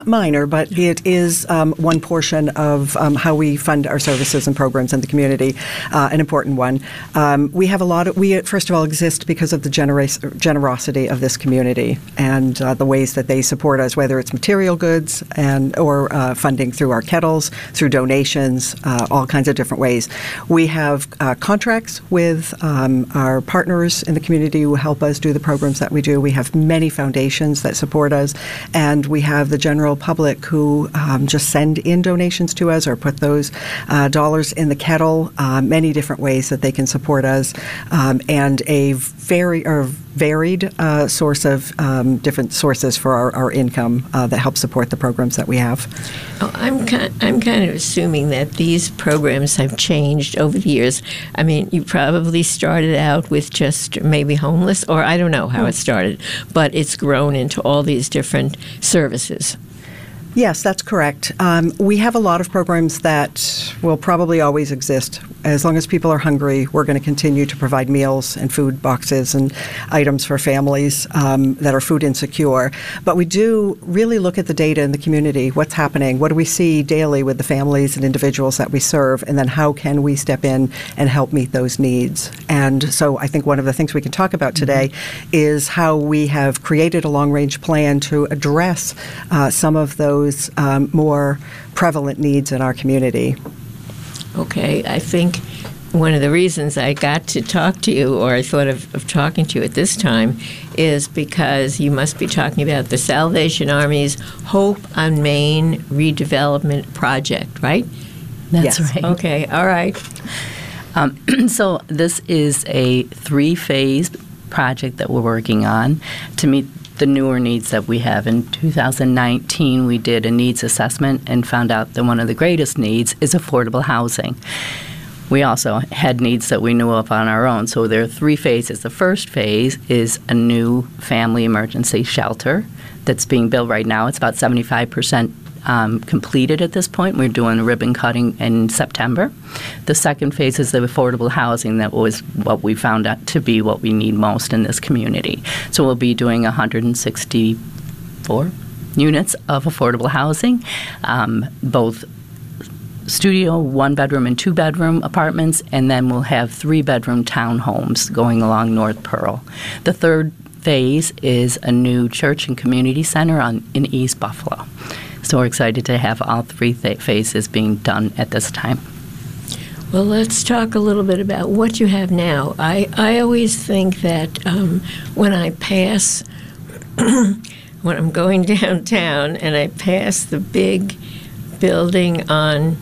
minor, but it is one portion of how we fund our services and programs in the community, an important one. We have we first of all exist because of the generosity of this community and the ways that they support us, whether it's material goods or funding through our kettles, through donations, all kinds of different ways. We have contracts with our partners in the community who help us do the programs that we do. We have many foundations that support us, and we have the general public who just send in donations to us or put those dollars in the kettle, many different ways that they can support us, and a varied source of different sources for our income that help support the programs that we have. Oh, I'm kind of assuming that these programs have changed over the years. I mean, you probably started out with just maybe homeless, or I don't know how it started, but it's grown into all these different services. Yes, that's correct. We have a lot of programs that will probably always exist. As long as people are hungry, we're going to continue to provide meals and food boxes and items for families that are food insecure. But we do really look at the data in the community. What's happening? What do we see daily with the families and individuals that we serve? And then how can we step in and help meet those needs? And so I think one of the things we can talk about today is how we have created a long-range plan to address some of those more prevalent needs in our community. Okay, I think one of the reasons I got to talk to you, or I thought of talking to you at this time, is because you must be talking about the Salvation Army's Hope on Main redevelopment project, right? That's Yes. right. Okay, all right. So this is a 3-phase project that we're working on to meet the newer needs that we have. In 2019, we did a needs assessment and found out that one of the greatest needs is affordable housing. We also had needs that we knew of on our own. So there are 3 phases. The first phase is a new family emergency shelter that's being built right now. It's about 75% completed at this point. We're doing ribbon cutting in September. The second phase is the affordable housing. That was what we found out to be what we need most in this community. So we'll be doing 164 units of affordable housing, both studio, 1-bedroom and 2-bedroom apartments, and then we'll have 3-bedroom townhomes going along North Pearl. The third phase is a new church and community center in East Buffalo. So we're excited to have all 3 phases being done at this time. Well, let's talk a little bit about what you have now. I always think that when I pass, when I'm going downtown and I pass the big building on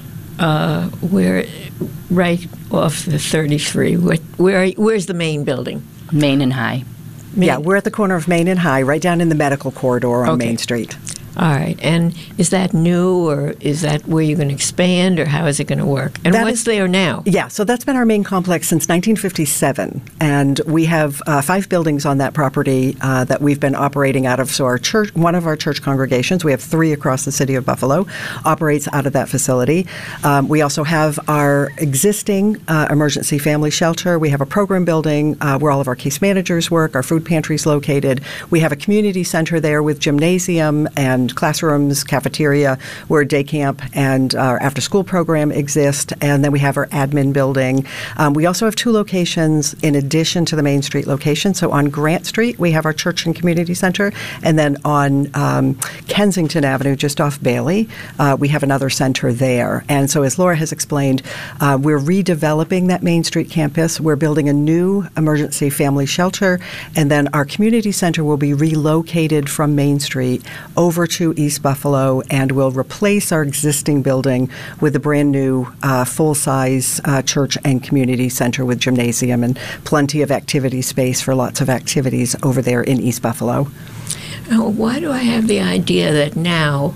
right off the 33, where's the main building? Main and High. Yeah, we're at the corner of Main and High, right down in the medical corridor on Main Street. All right. And is that new, or is that where you're going to expand, or how is it going to work? And what's there now? Yeah, so that's been our main complex since 1957. And we have 5 buildings on that property that we've been operating out of. So our church, one of our church congregations, we have 3 across the city of Buffalo, operates out of that facility. We also have our existing emergency family shelter. We have a program building where all of our case managers work. Our food pantry is located. We have a community center there with gymnasium and classrooms, cafeteria, where day camp and our after-school program exist. And then we have our admin building. We also have 2 locations in addition to the Main Street location. So on Grant Street, we have our church and community center. And then on Kensington Avenue, just off Bailey, we have another center there. And so as Laura has explained, we're redeveloping that Main Street campus. We're building a new emergency family shelter. And then our community center will be relocated from Main Street over to East Buffalo, and we'll replace our existing building with a brand new full-size church and community center with gymnasium and plenty of activity space for lots of activities over there in East Buffalo. Oh, why do I have the idea that now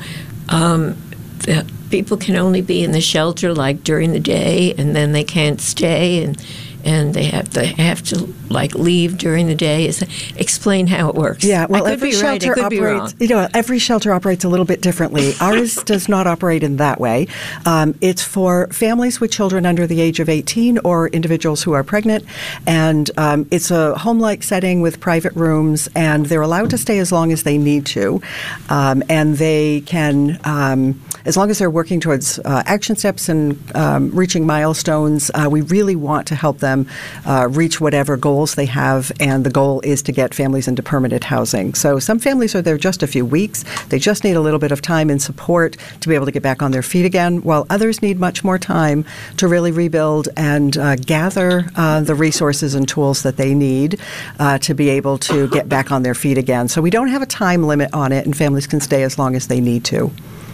that people can only be in the shelter like during the day, and then they can't stay, and and they have to like leave during the day. Explain how it works. Yeah, well, I could every be right, shelter I could be wrong. operates. Every shelter operates a little bit differently. Ours does not operate in that way. It's for families with children under the age of 18 or individuals who are pregnant, and it's a home-like setting with private rooms, and they're allowed to stay as long as they need to, and they can, as long as they're working towards action steps and reaching milestones. We really want to help them reach whatever goals they have, and the goal is to get families into permanent housing. So some families are there just a few weeks. They just need a little bit of time and support to be able to get back on their feet again, while others need much more time to really rebuild and gather the resources and tools that they need to be able to get back on their feet again. So we don't have a time limit on it, and families can stay as long as they need to.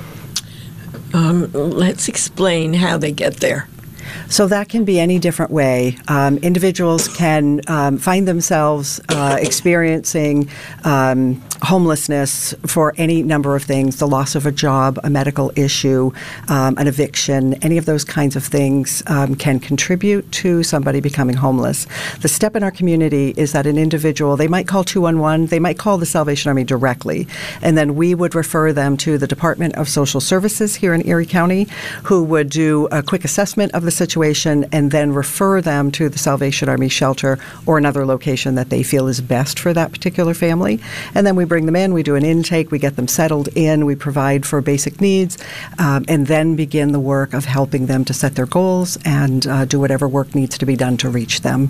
Let's explain how they get there. So that can be any different way. Individuals can find themselves experiencing homelessness for any number of things: the loss of a job, a medical issue, an eviction. Any of those kinds of things can contribute to somebody becoming homeless. The step in our community is that an individual, they might call 211, they might call the Salvation Army directly, and then we would refer them to the Department of Social Services here in Erie County, who would do a quick assessment of the situation and then refer them to the Salvation Army shelter or another location that they feel is best for that particular family. And then we bring them in, we do an intake, we get them settled in, we provide for basic needs, and then begin the work of helping them to set their goals and do whatever work needs to be done to reach them.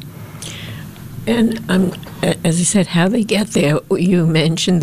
And as I said, how they get there, you mentioned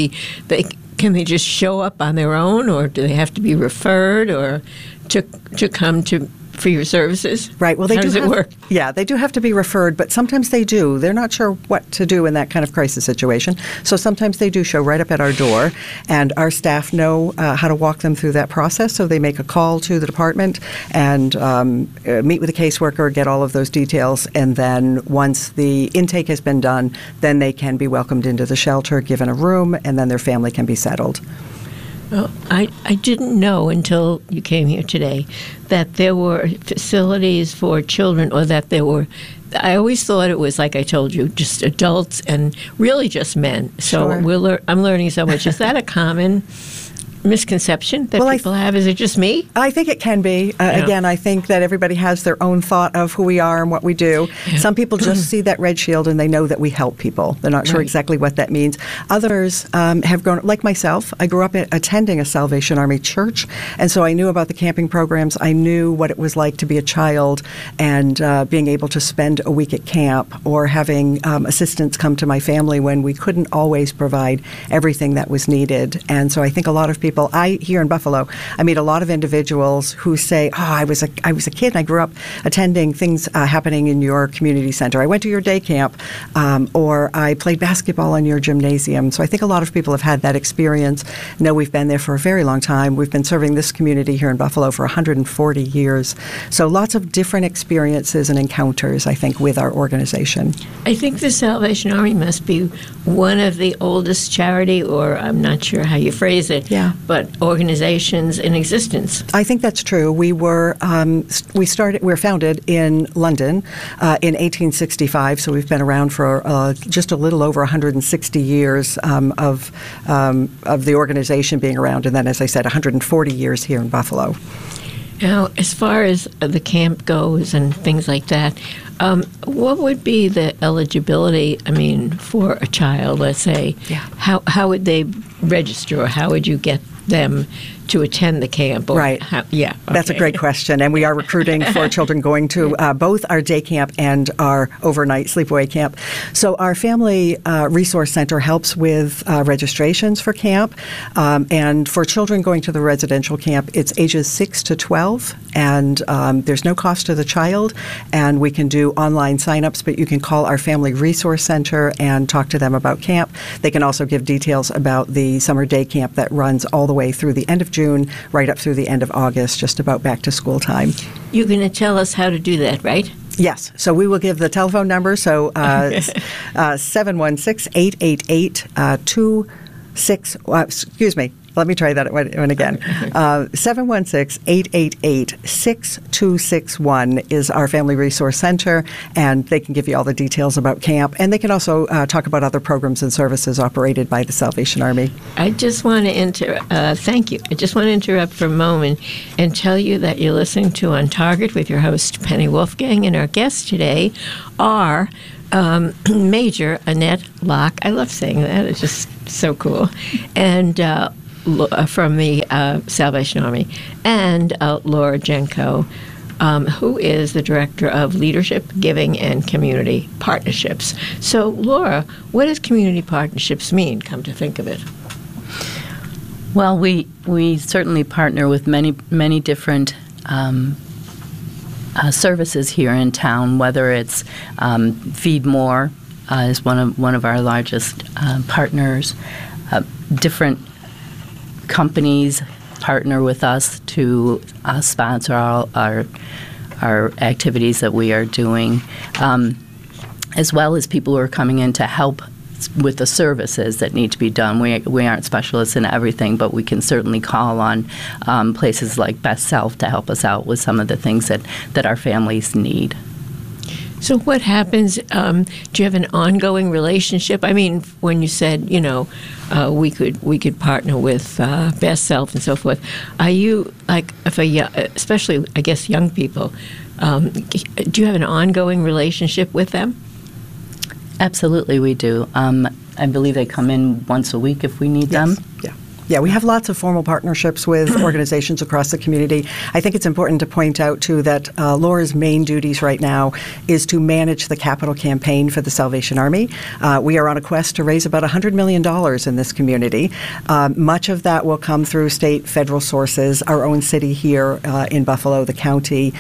can they just show up on their own, or do they have to be referred or to come for your services? Right. Well, how does it work? Yeah, they do have to be referred, but sometimes they do. They're not sure what to do in that kind of crisis situation. So sometimes they do show right up at our door, and our staff know how to walk them through that process. So they make a call to the department and meet with a caseworker, get all of those details, and then once the intake has been done, then they can be welcomed into the shelter, given a room, and then their family can be settled. Well, I didn't know until you came here today that there were facilities for children, or that there were. I always thought it was, like I told you, just adults and really just men. So Sure. I'm learning so much. Is that a common misconception that people have? Is it just me? I think it can be. Yeah. Again, I think that everybody has their own thought of who we are and what we do. Yeah. Some people just see that red shield and they know that we help people. They're not sure Right. exactly what that means. Others have grown, like myself, I grew up attending a Salvation Army church, and so I knew about the camping programs. I knew what it was like to be a child and being able to spend a week at camp, or having assistance come to my family when we couldn't always provide everything that was needed. And so I think a lot of people, here in Buffalo, I meet a lot of individuals who say, I was a kid and I grew up attending things happening in your community center. I went to your day camp, or I played basketball in your gymnasium. So I think a lot of people have had that experience. No, we've been there for a very long time. We've been serving this community here in Buffalo for 140 years. So lots of different experiences and encounters, I think, with our organization. I think the Salvation Army must be one of the oldest charity, or I'm not sure how you phrase it, Yeah. but organizations in existence. I think that's true. We were founded in London in 1865, so we've been around for just a little over 160 years of the organization being around, and then, as I said, 140 years here in Buffalo. Now, as far as the camp goes and things like that, what would be the eligibility, for a child, let's say? Yeah. How would they register, or how would you get them to attend the camp? Or Right. That's a okay. great question. And we are recruiting for children going to both our day camp and our overnight sleepaway camp. So our Family Resource Center helps with registrations for camp. And for children going to the residential camp, it's ages 6 to 12. And there's no cost to the child. And we can do online signups, but you can call our Family Resource Center and talk to them about camp. They can also give details about the summer day camp that runs all the way through the end of June, right up through the end of August, just about back to school time. You're going to tell us how to do that, right? Yes. So we will give the telephone number. So 716-888-26. Let me try that one again. 716-888-6261 is our Family Resource Center, and they can give you all the details about camp. And they can also talk about other programs and services operated by the Salvation Army. I just want to thank you. I just want to interrupt for a moment and tell you that you're listening to On Target with your host, Penny Wolfgang, and our guests today are Major Annette Locke. I love saying that. It's just so cool. And from the Salvation Army, and Laura Jenko, who is the Director of Leadership, Giving, and Community Partnerships. So, Laura, what does community partnerships mean, come to think of it? Well, we certainly partner with many different services here in town, whether it's Feed More is one of our largest partners. Different companies partner with us to sponsor all our activities that we are doing, as well as people who are coming in to help with the services that need to be done. We aren't specialists in everything, but we can certainly call on places like Best Self to help us out with some of the things that our families need. So what happens, do you have an ongoing relationship? I mean, when you said, we could partner with Best Self and so forth, are you, like, especially, I guess, young people, do you have an ongoing relationship with them? Absolutely, we do. I believe they come in once a week if we need them. Yeah, we have lots of formal partnerships with organizations across the community. I think it's important to point out, too, that Laura's main duties right now is to manage the capital campaign for the Salvation Army. We are on a quest to raise about $100 million in this community. Much of that will come through state, federal sources. Our own city here in Buffalo, the county,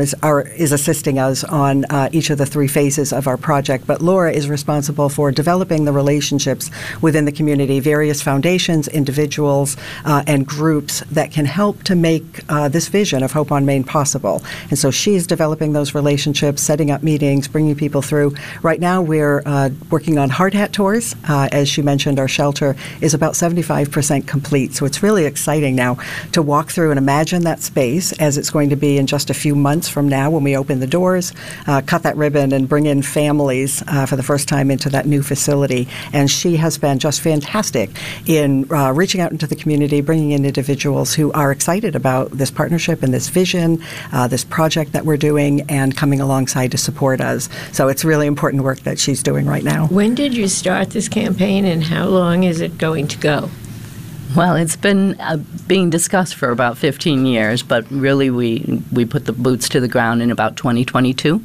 is assisting us on each of the three phases of our project. But Laura is responsible for developing the relationships within the community, various foundations, individuals, and groups that can help to make this vision of Hope on Main possible. And so she's developing those relationships, setting up meetings, bringing people through. Right now we're working on hard hat tours. As she mentioned, our shelter is about 75% complete. So it's really exciting now to walk through and imagine that space as it's going to be in just a few months from now when we open the doors, cut that ribbon, and bring in families for the first time into that new facility. And she has been just fantastic in reaching out into the community, bringing in individuals who are excited about this partnership and this vision, this project that we're doing, and coming alongside to support us. So it's really important work that she's doing right now. When did you start this campaign, and how long is it going to go? Well, it's been being discussed for about 15 years, but really we put the boots to the ground in about 2022.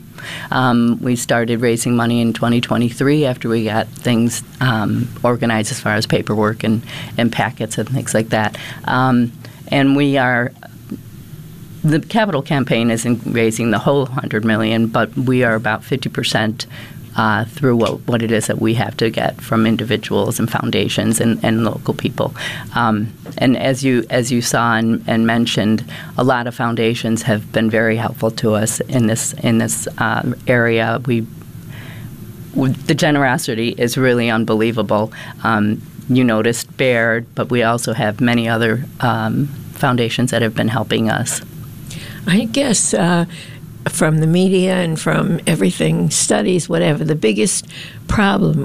We started raising money in 2023 after we got things organized as far as paperwork and packets and things like that. And the capital campaign isn't raising the whole $100 million, but we are about 50% through what it is that we have to get from individuals and foundations and local people. And as you saw and mentioned, a lot of foundations have been very helpful to us in this area. The generosity is really unbelievable. You noticed Baird, but we also have many other foundations that have been helping us. I guess from the media and from everything, studies, whatever, the biggest problem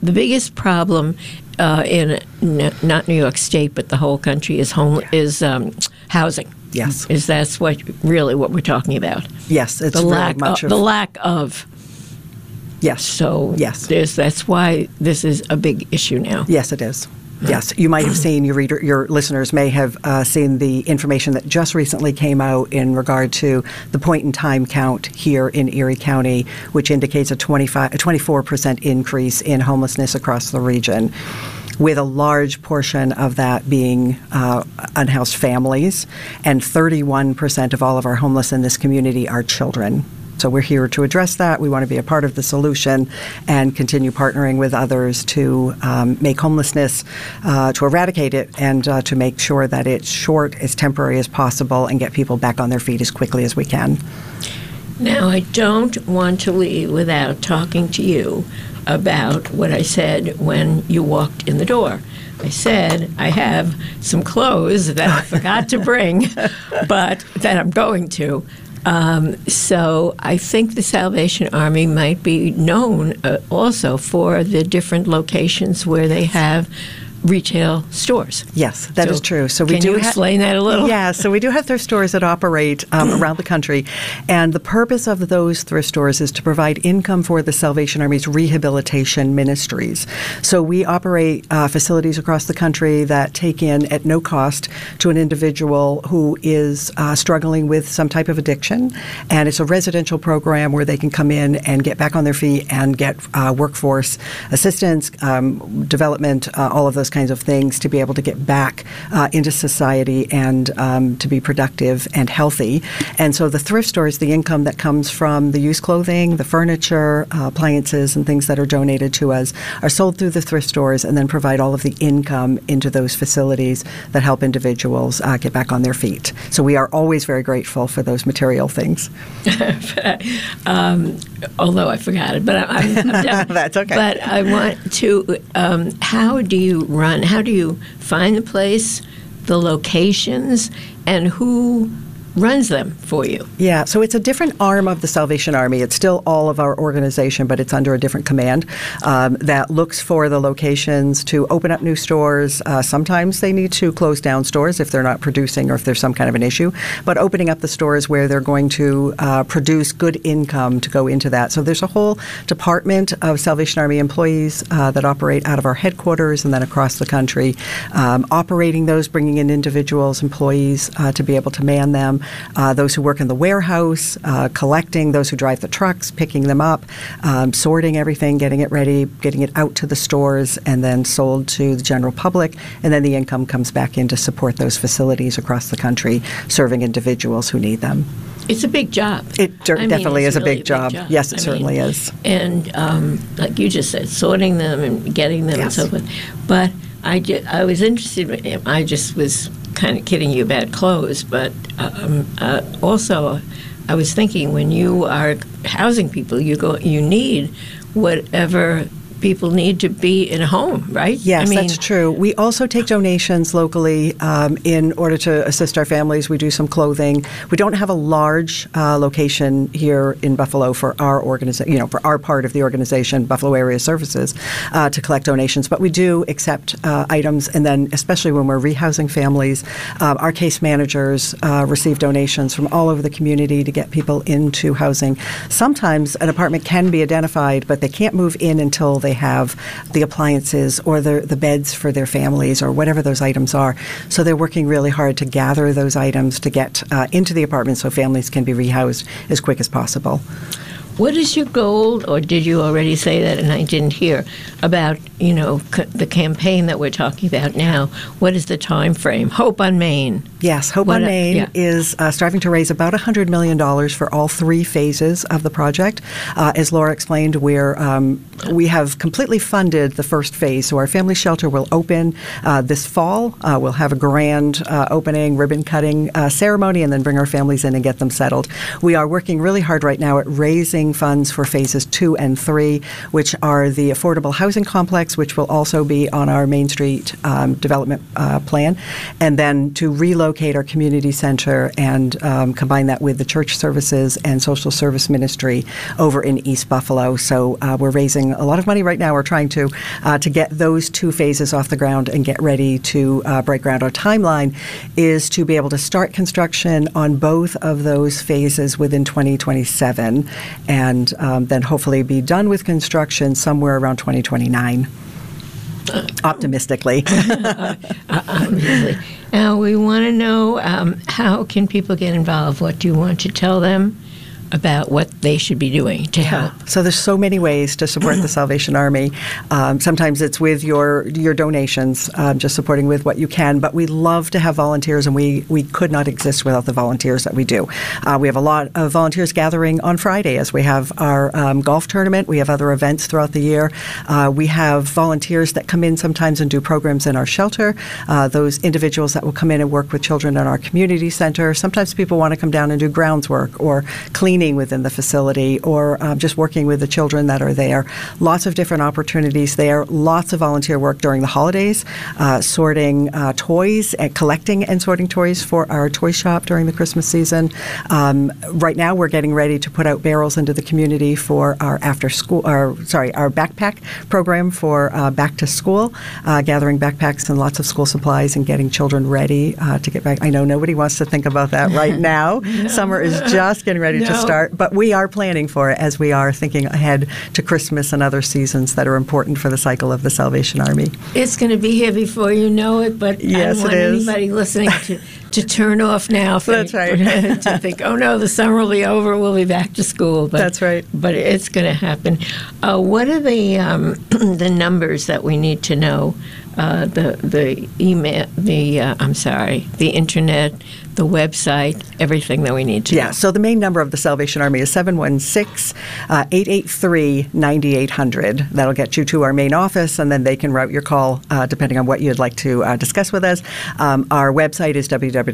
in not New York State but the whole country is housing. Yes, That's what we're talking about. Yes, it's the really lack of. Yes. So yes, that's why this is a big issue now. Yes, it is. Yes, you might have seen, your listeners may have seen the information that just recently came out in regard to the point-in-time count here in Erie County, which indicates a 24% increase in homelessness across the region, with a large portion of that being unhoused families, and 31% of all of our homeless in this community are children. So we're here to address that. We want to be a part of the solution and continue partnering with others to make homelessness, to eradicate it, and to make sure that it's short, as temporary as possible, and get people back on their feet as quickly as we can. Now, I don't want to leave without talking to you about what I said when you walked in the door. I said, I have some clothes that I forgot to bring, but that I'm going to. So I think the Salvation Army might be known also for the different locations where they have retail stores. Yes, that is true. So we can do you explain that a little? Yeah, so we do have thrift stores that operate around the country, and the purpose of those thrift stores is to provide income for the Salvation Army's rehabilitation ministries. So we operate facilities across the country that take in at no cost to an individual who is struggling with some type of addiction, and it's a residential program where they can come in and get back on their feet and get workforce assistance, development, all of those kinds of things to be able to get back into society and to be productive and healthy. And so the thrift stores, the income that comes from the used clothing, the furniture, appliances, and things that are donated to us are sold through the thrift stores and then provide all of the income into those facilities that help individuals get back on their feet. So we are always very grateful for those material things. Although I forgot it, but I'm done. That's okay. But I want to, how do you find the place, the locations, and who runs them for you? Yeah, so it's a different arm of the Salvation Army. It's still all of our organization, but it's under a different command that looks for the locations to open up new stores. Sometimes they need to close down stores if they're not producing or if there's some kind of an issue, but opening up the stores where they're going to produce good income to go into that. So there's a whole department of Salvation Army employees that operate out of our headquarters and then across the country, operating those, bringing in individuals, employees to be able to man them. Those who work in the warehouse, collecting, those who drive the trucks, picking them up, sorting everything, getting it ready, getting it out to the stores, and then sold to the general public. And then the income comes back in to support those facilities across the country, serving individuals who need them. It's a big job. It definitely is really a big job. Yes, it certainly is. And like you just said, sorting them and getting them and so forth. But I was interested, I just was kind of kidding you about clothes, but also I was thinking when you are housing people, you need whatever people need to be in a home, right? Yes, that's true. We also take donations locally in order to assist our families. We do some clothing. We don't have a large location here in Buffalo for our organization, for our part of the organization, Buffalo Area Services, to collect donations. But we do accept items, and then especially when we're rehousing families, our case managers receive donations from all over the community to get people into housing. Sometimes an apartment can be identified, but they can't move in until they have the appliances or the beds for their families or whatever those items are. So they're working really hard to gather those items to get into the apartment so families can be rehoused as quick as possible. What is your goal, or did you already say that and I didn't hear, about, the campaign that we're talking about now? What is the time frame? Hope on Main. Yes, Hope on Main is striving to raise about $100 million for all three phases of the project. As Laura explained, we have completely funded the first phase, so our family shelter will open this fall. We'll have a grand opening, ribbon-cutting ceremony, and then bring our families in and get them settled. We are working really hard right now at raising funds for phases 2 and 3, which are the affordable housing complex, which will also be on our Main Street development plan, and then to relocate our community center and combine that with the church services and social service ministry over in East Buffalo. So we're raising a lot of money right now. We're trying to get those two phases off the ground and get ready to break ground. Our timeline is to be able to start construction on both of those phases within 2027, and then hopefully be done with construction somewhere around 2029. Optimistically. Obviously. Now, we want to know how can people get involved? What do you want to tell them about what they should be doing to help? So there's so many ways to support the Salvation Army. Sometimes it's with your donations, just supporting with what you can, but we love to have volunteers, and we could not exist without the volunteers that we do. We have a lot of volunteers gathering on Friday as we have our golf tournament. We have other events throughout the year. We have volunteers that come in sometimes and do programs in our shelter, those individuals that will come in and work with children in our community center. Sometimes people want to come down and do grounds work or clean cleaning within the facility, or just working with the children that are there. Lots of different opportunities there. Lots of volunteer work during the holidays, sorting toys, collecting and sorting toys for our toy shop during the Christmas season. Right now, we're getting ready to put out barrels into the community for our our backpack program for back to school, gathering backpacks and lots of school supplies and getting children ready to get back. I know nobody wants to think about that right now. No. Summer is just getting ready to start, but we are planning for it as we are thinking ahead to Christmas and other seasons that are important for the cycle of the Salvation Army. It's going to be here before you know it, but yes, I don't want anybody listening to turn off now. That's right. To think, oh no, the summer will be over, we'll be back to school. But, that's right. But it's going to happen. What are the the numbers that we need to know? The email, the internet, the website, everything that we need to know. Yeah, so the main number of the Salvation Army is 716-883-9800. That'll get you to our main office, and then they can route your call depending on what you'd like to discuss with us. Our website is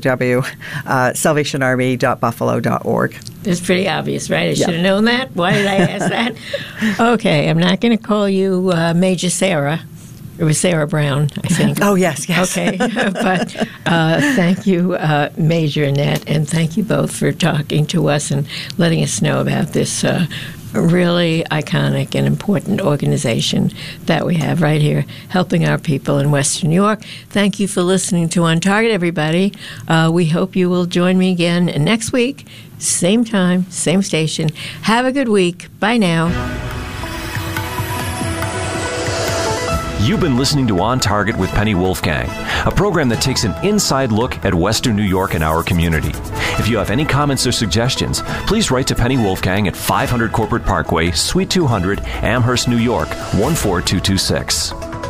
www.salvationarmy.buffalo.org. It's pretty obvious, right? I should have known that. Why did I ask that? Okay, I'm not going to call you Major Sarah. It was Sarah Brown, I think. Oh, yes. Okay. But thank you, Major Annette, and thank you both for talking to us and letting us know about this really iconic and important organization that we have right here helping our people in Western New York. Thank you for listening to On Target, everybody. We hope you will join me again next week, same time, same station. Have a good week. Bye now. You've been listening to On Target with Penny Wolfgang, a program that takes an inside look at Western New York and our community. If you have any comments or suggestions, please write to Penny Wolfgang at 500 Corporate Parkway, Suite 200, Amherst, New York, 14226.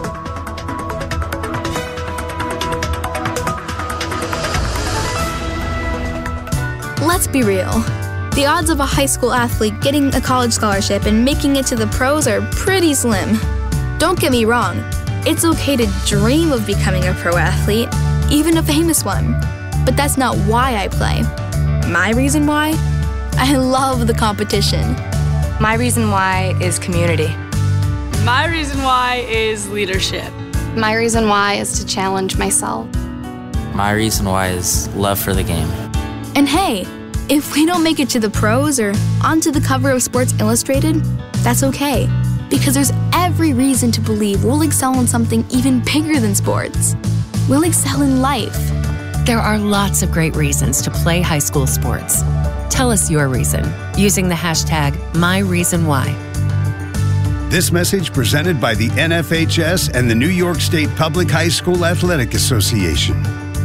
Let's be real. The odds of a high school athlete getting a college scholarship and making it to the pros are pretty slim. Don't get me wrong, it's okay to dream of becoming a pro athlete, even a famous one. But that's not why I play. My reason why? I love the competition. My reason why is community. My reason why is leadership. My reason why is to challenge myself. My reason why is love for the game. And hey, if we don't make it to the pros or onto the cover of Sports Illustrated, that's okay. Because there's every reason to believe we'll excel in something even bigger than sports. We'll excel in life. There are lots of great reasons to play high school sports. Tell us your reason using the hashtag #MyReasonWhy. This message presented by the NFHS and the New York State Public High School Athletic Association.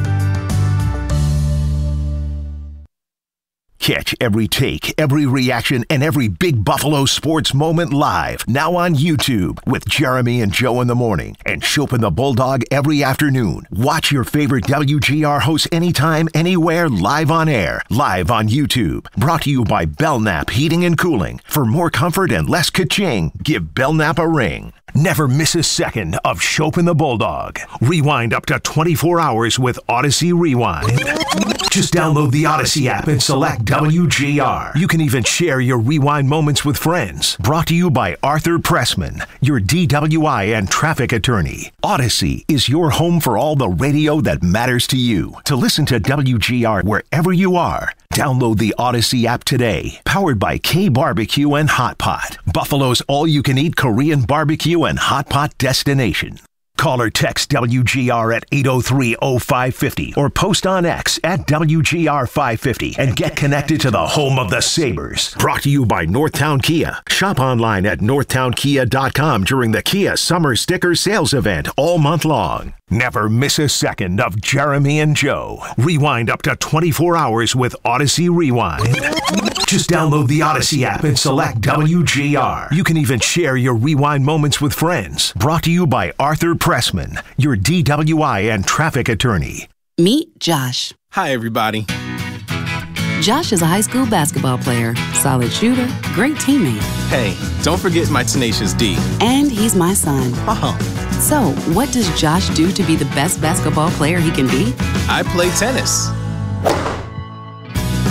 Catch every take, every reaction, and every big Buffalo sports moment live. Now on YouTube with Jeremy and Joe in the morning and Chopin the Bulldog every afternoon. Watch your favorite WGR hosts anytime, anywhere, live on air. Live on YouTube. Brought to you by Belknap Heating and Cooling. For more comfort and less ka-ching, give Belknap a ring. Never miss a second of Chopin the Bulldog. Rewind up to 24 hours with Odyssey Rewind. Just download the Odyssey app and select WGR. You can even share your rewind moments with friends. Brought to you by Arthur Pressman, your DWI and traffic attorney. Odyssey is your home for all the radio that matters to you. To listen to WGR wherever you are, download the Odyssey app today. Powered by K Barbecue and Hot Pot, Buffalo's all-you-can-eat Korean barbecue and hot pot destination. Call or text WGR at 803-0550 or post on X at WGR550 and get connected to the home of the Sabres. Brought to you by Northtown Kia. Shop online at northtownkia.com during the Kia Summer Sticker Sales Event all month long. Never miss a second of Jeremy and Joe. Rewind up to 24 hours with Odyssey Rewind. Just download the Odyssey app and select WGR. You can even share your rewind moments with friends. Brought to you by Arthur Pressman, your DWI and traffic attorney. Meet Josh. Hi, everybody. Josh is a high school basketball player, solid shooter, great teammate. Hey, don't forget my tenacious D. And he's my son. Oh. So, what does Josh do to be the best basketball player he can be? I play tennis.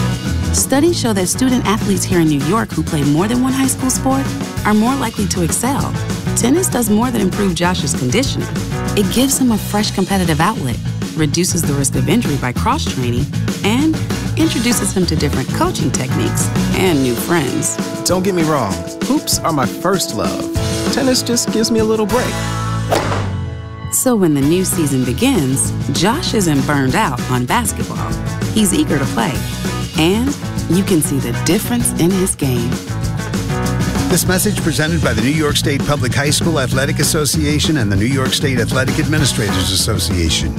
Studies show that student athletes here in New York who play more than one high school sport are more likely to excel. Tennis does more than improve Josh's conditioning. It gives him a fresh competitive outlet, reduces the risk of injury by cross-training, and introduces him to different coaching techniques and new friends. Don't get me wrong, hoops are my first love. Tennis just gives me a little break. So when the new season begins, Josh isn't burned out on basketball. He's eager to play, and you can see the difference in his game. This message presented by the New York State Public High School Athletic Association and the New York State Athletic Administrators Association.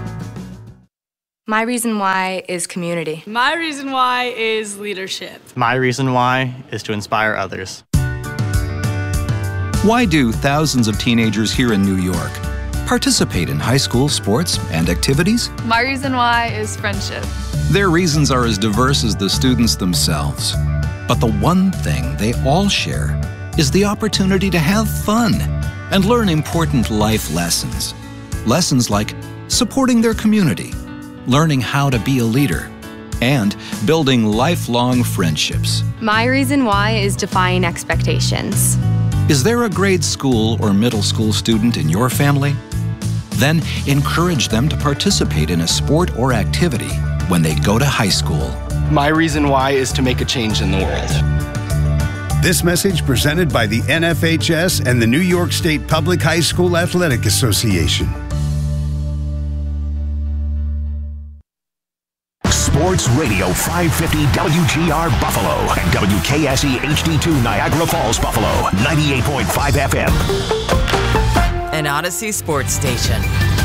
My reason why is community. My reason why is leadership. My reason why is to inspire others. Why do thousands of teenagers here in New York participate in high school sports and activities? My reason why is friendship. Their reasons are as diverse as the students themselves. But the one thing they all share is the opportunity to have fun and learn important life lessons. Lessons like supporting their community, learning how to be a leader, and building lifelong friendships. My reason why is defying expectations. Is there a grade school or middle school student in your family? Then encourage them to participate in a sport or activity when they go to high school. My reason why is to make a change in the world. This message presented by the NFHS and the New York State Public High School Athletic Association. Sports Radio 550 WGR Buffalo and WKSE HD2 Niagara Falls, Buffalo, 98.5 FM. An Odyssey Sports Station.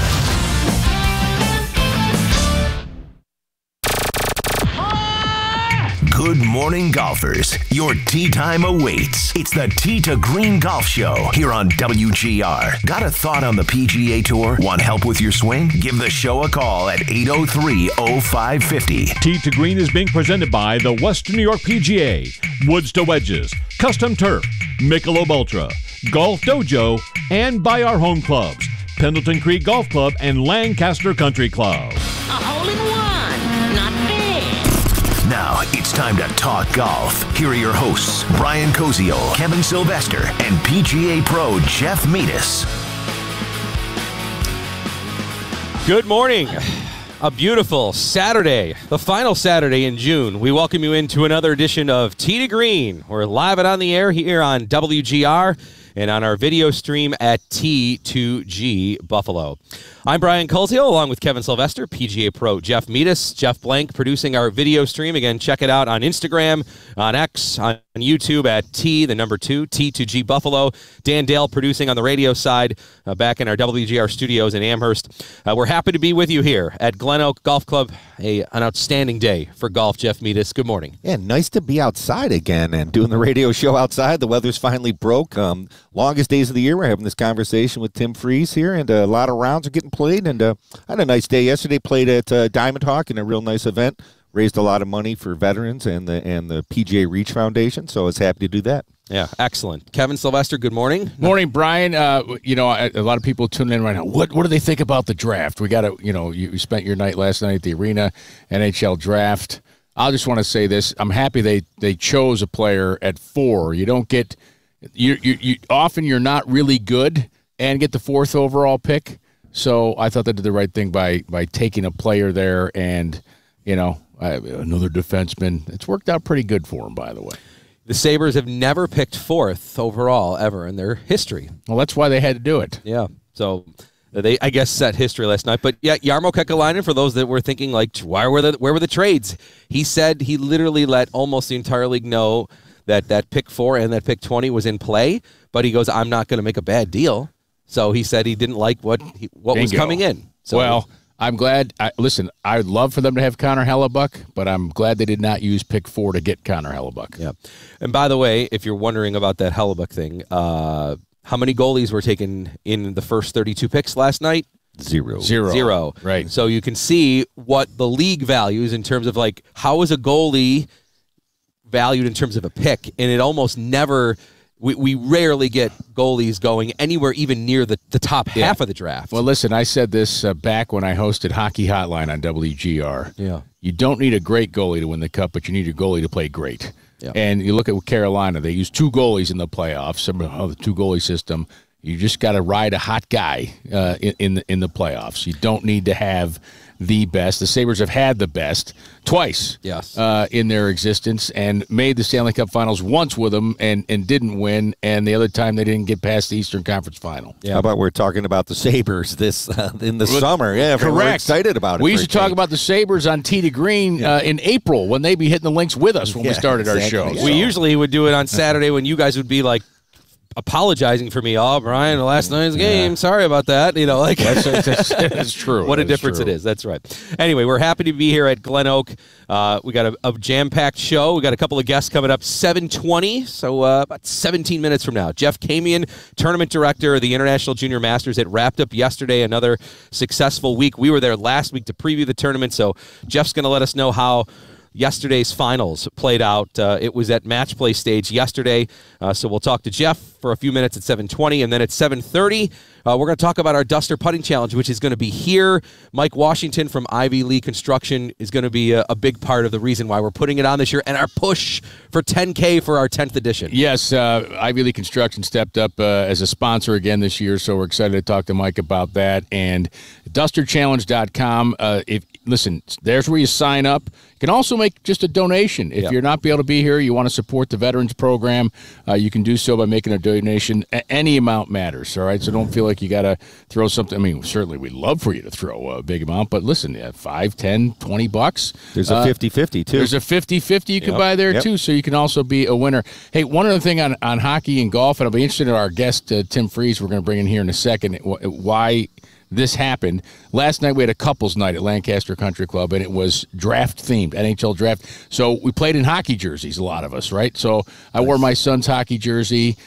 Good morning, golfers. Your tee time awaits. It's the Tee to Green Golf Show here on WGR. Got a thought on the PGA Tour? Want help with your swing? Give the show a call at 803-0550. Tee to Green is being presented by the Western New York PGA, Woods to Wedges, Custom Turf, Michelob Ultra, Golf Dojo, and by our home clubs, Pendleton Creek Golf Club and Lancaster Country Club. Now it's time to talk golf. Here are your hosts, Brian Koziol, Kevin Sylvester, and PGA Pro Jeff Metis. Good morning. A beautiful Saturday, the final Saturday in June. We welcome you into another edition of Tee to Green. We're live and on the air here on WGR and on our video stream at T2G Buffalo. I'm Brian Koziol, along with Kevin Sylvester, PGA Pro Jeff Metis, Jeff Blank producing our video stream. Again, check it out on Instagram, on X, on YouTube at T2G Buffalo. Dan Dale producing on the radio side back in our WGR studios in Amherst. We're happy to be with you here at Glen Oak Golf Club. An outstanding day for golf. Jeff Metis, good morning. Yeah, nice to be outside again and doing the radio show outside. The weather's finally broke. Longest days of the year. We're having this conversation with Tim Freeze here, and a lot of rounds are getting played. And I had a nice day yesterday. Played at Diamond Hawk in a real nice event. Raised a lot of money for veterans and the PGA Reach Foundation. So I was happy to do that. Yeah, excellent. Kevin Sylvester, good morning. Morning, Brian. A lot of people tuning in right now. What do they think about the draft? We got to, you spent your night last night at the arena, NHL draft. I just want to say this. I'm happy they chose a player at 4. You don't get you often you're not really good and get the 4th overall pick. So I thought they did the right thing by taking a player there and, another defenseman. It's worked out pretty good for him, by the way. The Sabres have never picked 4th overall ever in their history. Well, that's why they had to do it. Yeah. So they, I guess, set history last night. But yeah, Jarmo Kekalainen, for those that were thinking, like, where were the trades? He said he literally let almost the entire league know that pick 4 and that pick 20 was in play. But he goes, I'm not going to make a bad deal. So he said he didn't like what was coming in. So, well, I'm glad. Listen, I'd love for them to have Connor Hellebuck, but I'm glad they did not use pick 4 to get Connor Hellebuck. Yeah. And by the way, if you're wondering about that Hellebuck thing, how many goalies were taken in the first 32 picks last night? Zero. Right. So you can see what the league values in terms of, like, how is a goalie valued in terms of a pick, and it almost never We rarely get goalies going anywhere even near the top half of the draft. Well, listen, I said this back when I hosted Hockey Hotline on WGR. Yeah. You don't need a great goalie to win the Cup, but you need a goalie to play great. Yeah. And you look at Carolina, they use 2 goalies in the playoffs, the 2-goalie system. You just got to ride a hot guy in the playoffs. You don't need to have the best. The Sabres have had the best twice in their existence and made the Stanley Cup Finals once with them and didn't win, and the other time they didn't get past the Eastern Conference Final. Yeah. How about we're talking about the Sabres this in the summer? Yeah, correct. We're excited about it. We used to talk about the Sabres on Tee to Green in April when they'd be hitting the links with us when we started our show. We usually would do it on Saturday when you guys would be like, apologizing for me. Oh, Brian, last night's game. Sorry about that. That's true. What a difference it is. That's right. Anyway, we're happy to be here at Glen Oak. We got a jam-packed show. We got a couple of guests coming up 7:20, so about 17 minutes from now. Jeff Kamian, tournament director of the International Junior Masters. It wrapped up yesterday, another successful week. We were there last week to preview the tournament, so Jeff's going to let us know how yesterday's finals played out. It was at match play stage yesterday, so we'll talk to Jeff for a few minutes at 7:20, and then at 7:30, we're going to talk about our Duster Putting Challenge, which is going to be here. Mike Washington from Ivy Lee Construction is going to be a big part of the reason why we're putting it on this year, and our push for 10K for our 10th edition. Yes, Ivy Lee Construction stepped up as a sponsor again this year, so we're excited to talk to Mike about that. And DusterChallenge.com, listen, there's where you sign up. You can also make just a donation. If you're not be able to be here, you want to support the Veterans Program, you can do so by making a donation. Any amount matters, all right? So don't feel like you got to throw something. I mean, certainly we'd love for you to throw a big amount, but listen, $5, $10, $20. There's a 50-50, too. There's a 50-50 you can buy there, too, so you can also be a winner. Hey, one other thing on hockey and golf, and I'll be interested in our guest, Tim Freeze, we're going to bring in here in a second, why this happened. Last night we had a couples night at Lancaster Country Club, and it was draft-themed, NHL draft. So we played in hockey jerseys, a lot of us, right? So I wore my son's hockey jersey,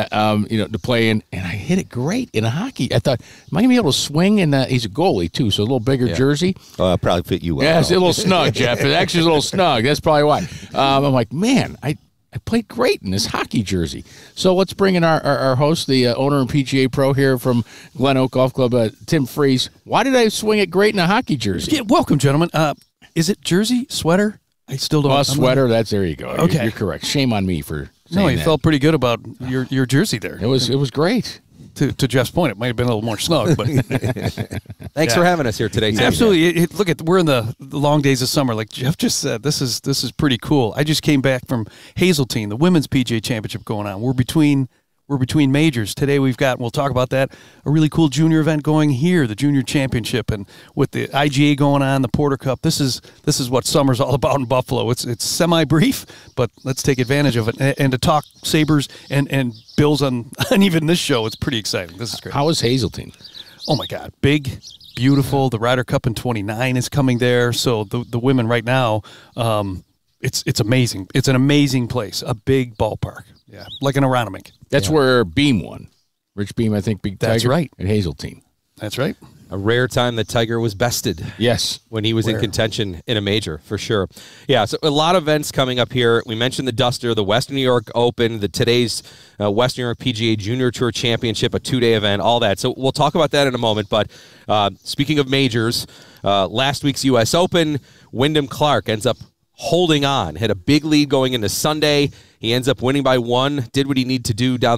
to play in, and I hit it great in a hockey. I thought, am I going to be able to swing? And he's a goalie, too, so a little bigger jersey. It'll probably fit you well. Yeah, it's a little snug, Jeff. It actually is a little snug. That's probably why. I'm like, man, I played great in this hockey jersey. So let's bring in our host, the owner and PGA pro here from Glen Oak Golf Club, Tim Freeze. Why did I swing it great in a hockey jersey? Yeah, welcome, gentlemen. Is it jersey, sweater? I still don't. Sweater. There you go. Okay, you're correct. Shame on me for saying No, you felt pretty good about your jersey there. It was great. To Jeff's point, it might have been a little more snug, but thanks for having us here today. Tim. Absolutely. We're in the long days of summer, like Jeff just said. This is pretty cool. I just came back from Hazeltine, the women's PGA Championship going on. We're between majors today. We'll talk about that. A really cool junior event going here, the Junior Championship, and with the IGA going on, the Porter Cup. This is what summer's all about in Buffalo. It's semi-brief, but let's take advantage of it. And to talk Sabres and Bills on even this show, it's pretty exciting. This is great. How is Hazeltine? Oh my God, big, beautiful. The Ryder Cup in 29 is coming there. So the women right now, it's amazing. It's an amazing place. A big ballpark. Yeah, like an Aronimink. That's where Beam won. Rich Beam, I think, Big Tiger. That's right. At Hazeltine. That's right. A rare time that Tiger was bested. Yes. When he was in contention in a major, for sure. Yeah, so a lot of events coming up here. We mentioned the Duster, the Western New York Open, today's Western New York PGA Junior Tour Championship, a 2-day event, all that. So we'll talk about that in a moment. But speaking of majors, last week's U.S. Open, Wyndham Clark ends up holding on. Had a big lead going into Sunday. He ends up winning by 1. Did what he needed to do down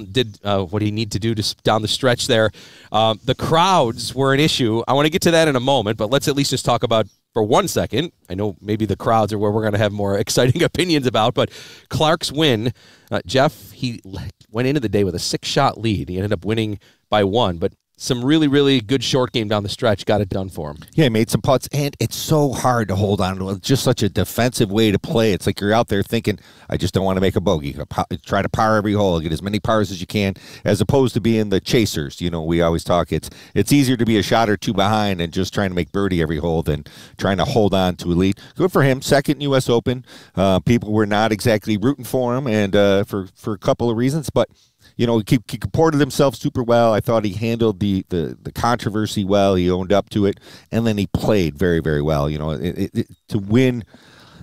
the stretch there. The crowds were an issue. I want to get to that in a moment, but let's at least just talk about for 1 second. I know maybe the crowds are where we're going to have more exciting opinions about, but Clark's win, Jeff, he went into the day with a 6-shot lead. He ended up winning by 1, but some really, really good short game down the stretch got it done for him. Yeah, he made some putts, and it's so hard to hold on to. It's just such a defensive way to play. It's like you're out there thinking, I just don't want to make a bogey. Try to par every hole, get as many pars as you can, as opposed to being the chasers. You know, we always talk, it's easier to be a shot or two behind and just trying to make birdie every hole than trying to hold on to a lead. Good for him. Second U.S. Open. People were not exactly rooting for him, and for a couple of reasons, but you know, he comported himself super well. I thought he handled the controversy well. He owned up to it, and then he played very, very well. You know, to win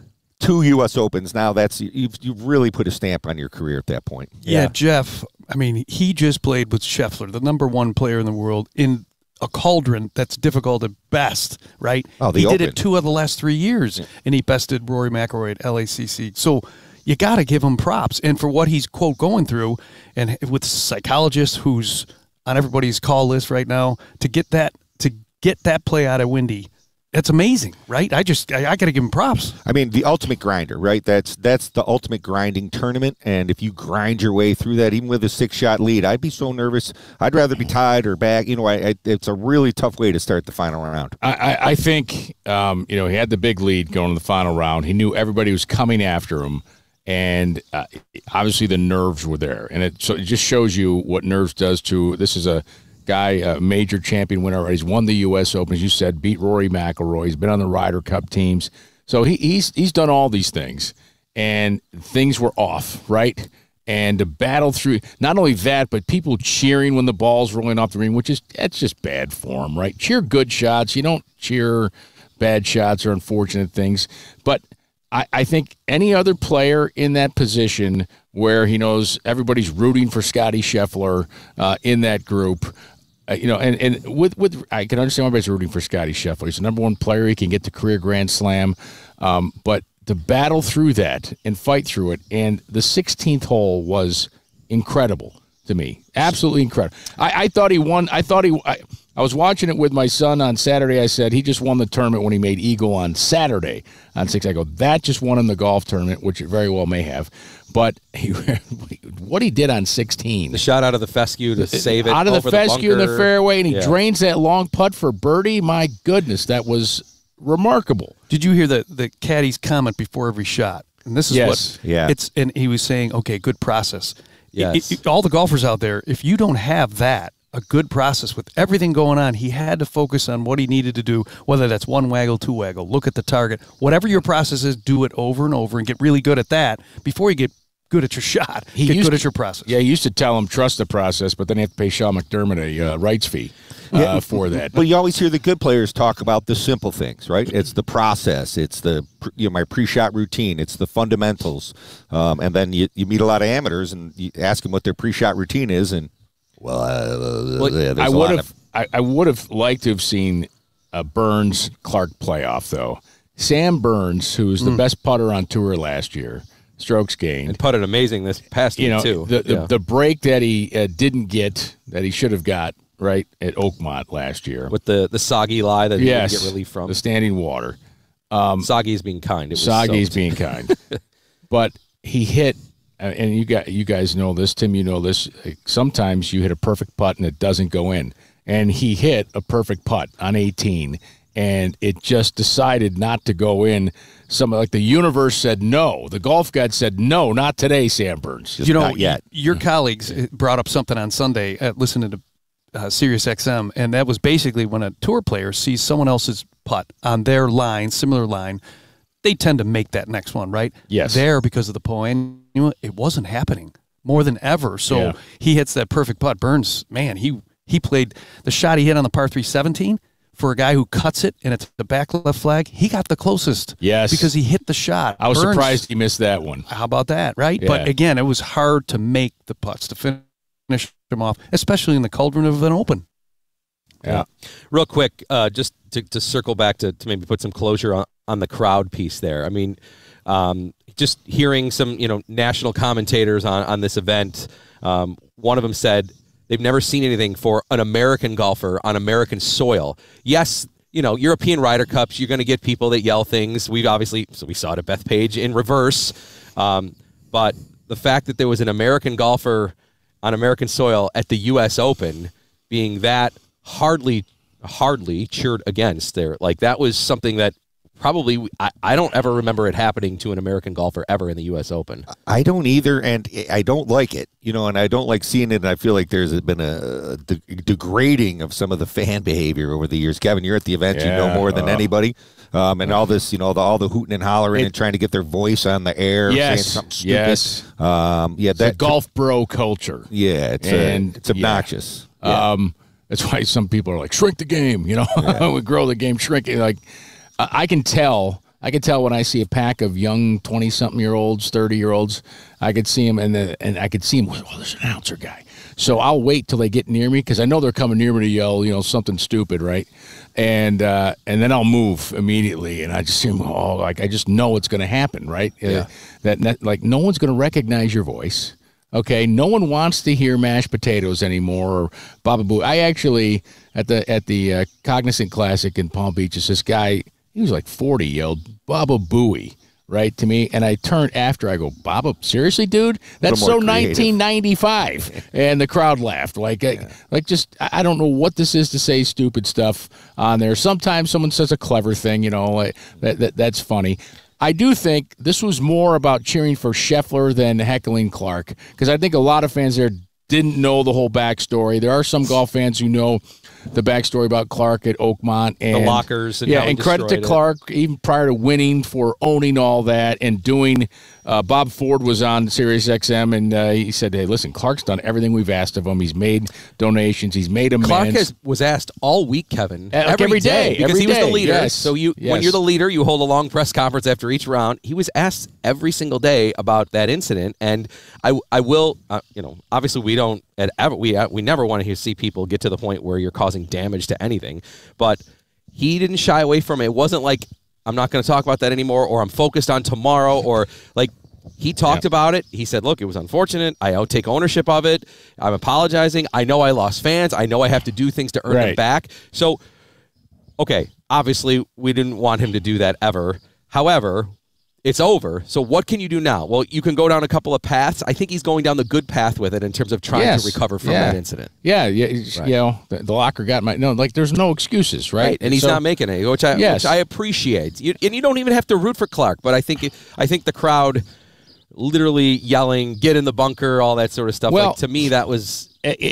2 U.S. Opens. Now you've really put a stamp on your career at that point. Yeah, Jeff, I mean, he just played with Scheffler, the #1 player in the world, in a cauldron that's difficult at best, right? Oh, he Open. did it 2 of the last 3 years, and he bested Rory McIlroy at LACC. So you got to give him props. And for what he's, quote, going through, and with a psychologist who's on everybody's call list right now, to get that play out of Windy, that's amazing, right? I got to give him props. I mean, the ultimate grinder, right? That's the ultimate grinding tournament, and if you grind your way through that, even with a 6-shot lead, I'd be so nervous. I'd rather be tied or back. It's a really tough way to start the final round. I think, he had the big lead going to the final round. He knew everybody was coming after him, and obviously the nerves were there. And it just shows you what nerves does to – this is a guy, a major champion winner already. He's won the U.S. Open, as you said, beat Rory McIlroy. He's been on the Ryder Cup teams. So he's done all these things, and things were off, right? And to battle through, not only that, but people cheering when the ball's rolling off the green, that's just bad form, right? Cheer good shots. You don't cheer bad shots or unfortunate things. But I think any other player in that position where he knows everybody's rooting for Scottie Scheffler in that group, and with I can understand why everybody's rooting for Scottie Scheffler. He's the #1 player. He can get the career Grand Slam. But to battle through that and fight through it, and the 16th hole was incredible to me. Absolutely incredible. I thought he won. I was watching it with my son on Saturday. I said he just won the tournament when he made eagle on Saturday on 6. I go, that just won him the golf tournament, which it very well may have. But what he did on 16. The shot out of the fescue to save it out of the fescue in the fairway, and he drains that long putt for birdie. My goodness, that was remarkable. Did you hear the caddy's comment before every shot? And this is and he was saying, okay, good process. Yes. All the golfers out there, if you don't have that, a good process with everything going on, he had to focus on what he needed to do, whether that's 1 waggle, 2 waggle, look at the target. Whatever your process is, do it over and over and get really good at that before you get good at your shot. Get good at your process. Yeah, he used to tell him, trust the process, but then you have to pay Sean McDermott a rights fee for that. But you always hear the good players talk about the simple things, right? It's the process. It's my pre-shot routine. It's the fundamentals. And then you meet a lot of amateurs and you ask them what their pre-shot routine is, and I would have liked to have seen a Burns-Clark playoff, though. Sam Burns, who was the best putter on tour last year, strokes gained. And putted amazing this past year, too. The break that he didn't get, that he should have got, right, at Oakmont last year. With the soggy lie that he didn't get relief from. The standing water. Soggy's being kind. Soggy's being kind. But he hit... And you guys know this, Tim, you know this. Sometimes you hit a perfect putt and it doesn't go in. And he hit a perfect putt on 18, and it just decided not to go in. Something like the universe said no. The golf god said no, not today, Sam Burns. Just not yet. Your colleagues brought up something on Sunday listening to Sirius XM, and that was basically when a tour player sees someone else's putt on their line, similar line, they tend to make that next one, right? Yes. There, because of the poem, it wasn't happening more than ever. So he hits that perfect putt. Burns, man, he played the shot he hit on the par 3 17 for a guy who cuts it and it's the back left flag. He got the closest. Yes. Because he hit the shot. I was surprised he missed that one. How about that, right? Yeah. But again, it was hard to make the putts, to finish them off, especially in the cauldron of an Open. Yeah. Real quick, just to circle back to maybe put some closure on the crowd piece there. I mean, just hearing some national commentators on this event, one of them said they've never seen anything for an American golfer on American soil. Yes, European Ryder Cups, you're going to get people that yell things. We saw it at Bethpage in reverse. But the fact that there was an American golfer on American soil at the U.S. Open being that hardly cheered against there, like that was something that probably I don't ever remember it happening to an American golfer ever in the U.S. Open. I don't either, and I don't like it, and I don't like seeing it, and I feel like there's been a degrading of some of the fan behavior over the years. Kevin, you're at the event, you know more than anybody, and all this, all the hooting and hollering and trying to get their voice on the air, saying something stupid. Yes. That golf bro culture. Yeah, it's obnoxious. Yeah. That's why some people are like, shrink the game, we grow the game, shrink it. Like, I can tell I could tell when I see a pack of young 20-something-year-olds, 30-year-olds, I could see them, and I could see them, well, there's an announcer guy. So I'll wait till they get near me because I know they're coming near me to yell, something stupid, right? And then I'll move immediately, and I just see them, I just know it's going to happen, right? Yeah. That no one's going to recognize your voice. Okay, no one wants to hear mashed potatoes anymore or Baba Booey. I actually at the Cognizant Classic in Palm Beach, it's this guy. He was like 40, yelled Baba Booey right to me, and I turned after. I go, Baba, seriously, dude? That's so creative. 1995, and the crowd laughed. I don't know what this is to say stupid stuff on there. Sometimes someone says a clever thing, that's funny. I do think this was more about cheering for Scheffler than heckling Clark, because I think a lot of fans there didn't know the whole backstory. There are some golf fans who know the backstory about Clark at Oakmont and the lockers, and credit to Clark even prior to winning for owning all that and doing. Bob Ford was on Sirius XM and he said, "Hey, listen, Clark's done everything we've asked of him. He's made donations. He's made amends." Clark was asked all week, Kevin, every day because he was the leader. Yes. So when you're the leader, you hold a long press conference after each round. He was asked every single day about that incident, and I will, obviously we don't. We never want to see people get to the point where you're causing damage to anything, but he didn't shy away from it. It wasn't like, I'm not going to talk about that anymore, or I'm focused on tomorrow, or he talked about it. He said, look, it was unfortunate. I take ownership of it. I'm apologizing. I know I lost fans. I know I have to do things to earn them back. So, okay, obviously we didn't want him to do that ever. However, it's over. So what can you do now? Well, you can go down a couple of paths. I think he's going down the good path with it in terms of trying to recover from that incident. Yeah. The locker got there's no excuses, right? And he's not making it, which I appreciate. And you don't even have to root for Clark, but I think the crowd literally yelling, "Get in the bunker," all that sort of stuff. Well, to me, that was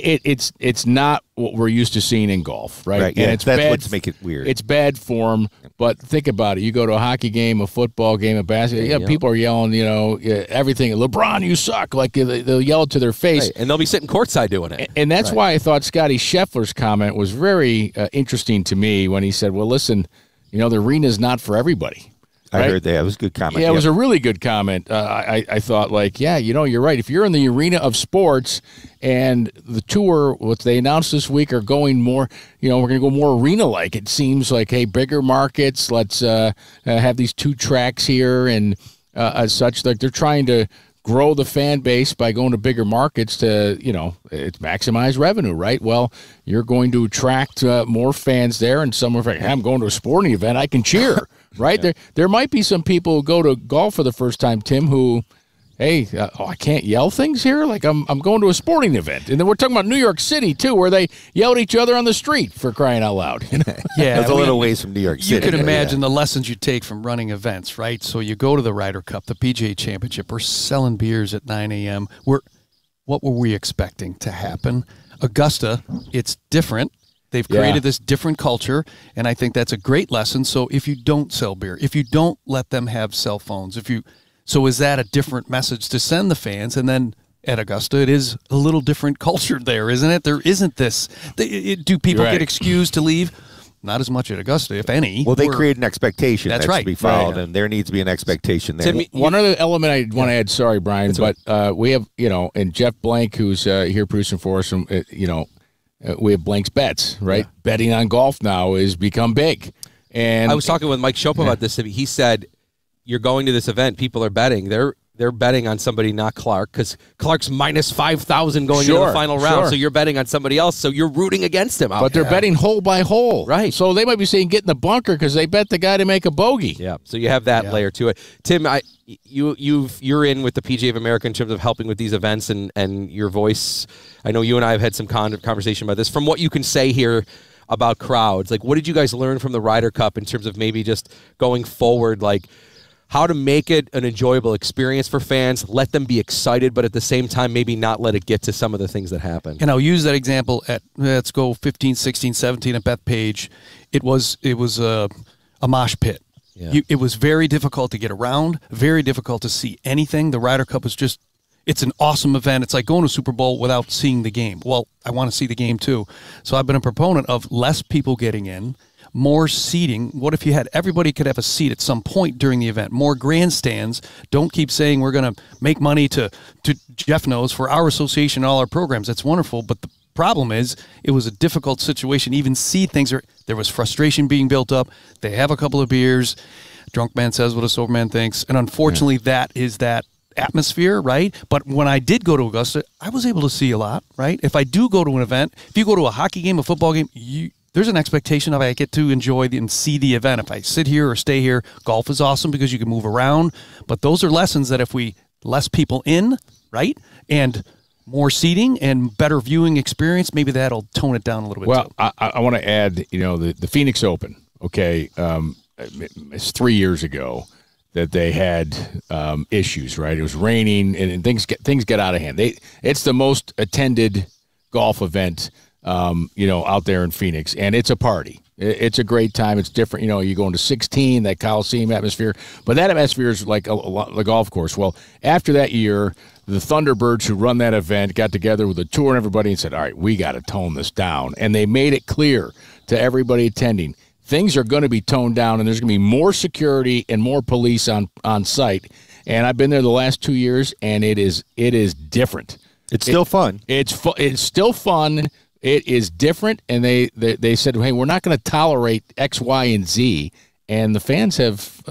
it's not what we're used to seing in golf, right? And it's that's bad, what's make it weird. It's bad form, but think about it. You go to a hockey game, a football game, a basketball. People are yelling, everything. LeBron, you suck! They'll yell it to their face, and they'll be sitting courtside doing it. And that's why I thought Scotty Scheffler's comment was very interesting to me when he said, "Well, listen, the arena's not for everybody." I heard that. It was a good comment. Yeah, it was a really good comment. I thought, you're right. If you're in the arena of sports and the tour, what they announced this week, are going more, we're going to go more arena-like. It seems like, hey, bigger markets, let's have these 2 tracks here and as such. Like they're trying to grow the fan base by going to bigger markets to, it's maximize revenue, right? Well, you're going to attract more fans there, and some are like, hey, I'm going to a sporting event, I can cheer. Right? There might be some people who go to golf for the first time, Tim, who, hey, I can't yell things here? I'm going to a sporting event. And then we're talking about New York City, too, where they yell at each other on the street, for crying out loud. Yeah, it's a little ways from New York City. You can imagine the lessons you take from running events, right? So you go to the Ryder Cup, the PGA Championship, we're selling beers at 9 a.m. What were we expecting to happen? Augusta, it's different. They've created this different culture, and I think that's a great lesson. So if you don't sell beer, if you don't let them have cell phones, so is that a different message to send the fans? And then at Augusta, it is a little different culture there, isn't it? There isn't this. Do people get excused to leave? Not as much at Augusta, if any. Well, they create an expectation that's right. to be followed, and there needs to be an expectation there. One other element I want to add, sorry, Brian, but we have, and Jeff Blank, who's here producing for us, we have Blank's Bets, right? Yeah. Betting on golf now has become big. And I was talking with Mike Schopp about this. He said, you're going to this event, people are betting. They're betting on somebody, not Clark, because Clark's minus 5,000 going into the final round. So you're betting on somebody else, so you're rooting against him. But they're betting hole by hole. Right. So they might be saying get in the bunker because they bet the guy to make a bogey. Yeah, so you have that layer to it. Tim, you're in with the PGA of America in terms of helping with these events and your voice. I know you and I have had some conversation about this. From what you can say here about crowds, what did you guys learn from the Ryder Cup in terms of maybe just going forward, how to make it an enjoyable experience for fans, let them be excited, but at the same time, maybe not let it get to some of the things that happen. And I'll use that example at, let's go 15, 16, 17 at Bethpage. It was a mosh pit. Yeah. It was very difficult to get around, very difficult to see anything. The Ryder Cup was it's an awesome event. It's like going to Super Bowl without seeing the game. Well, I want to see the game too. So I've been a proponent of less people getting in, more seating. What if you had everybody could have a seat at some point during the event? More grandstands. Don't keep saying we're going to make money to Jeff knows, for our association and all our programs. That's wonderful, but the problem is it was a difficult situation. Even see things, there was frustration being built up. They have a couple of beers. Drunk man says what a sober man thinks. And unfortunately, that is that atmosphere, right? But when I did go to Augusta, I was able to see a lot, right? If I do go to an event, if you go to a hockey game, a football game, there's an expectation of I get to enjoy and see the event. If I sit here or stay here, golf is awesome because you can move around. But those are lessons that if we less people in, right, and more seating and better viewing experience, maybe that'll tone it down a little bit. Well, I want to add, the Phoenix Open, okay, it's 3 years ago that they had issues, right? It was raining and things get out of hand. It's the most attended golf event, out there in Phoenix, and it's a party. It's a great time. It's different. You go into 16, that Coliseum atmosphere, but that atmosphere is like the golf course. Well, after that year, the Thunderbirds who run that event got together with the tour and everybody and said, all right, we got to tone this down. And they made it clear to everybody attending, things are going to be toned down, and there's going to be more security and more police on site. And I've been there the last 2 years, and it is different. It's still fun. It's still fun. It is different, and they said, hey, we're not going to tolerate X, Y, and Z, and the fans have